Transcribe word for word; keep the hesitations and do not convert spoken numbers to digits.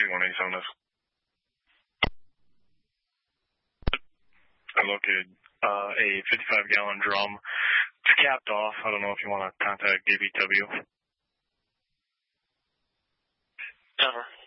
one eighty-seven is. I located uh, a fifty-five gallon drum. It's capped off. I don't know if you want to contact D B W. Never.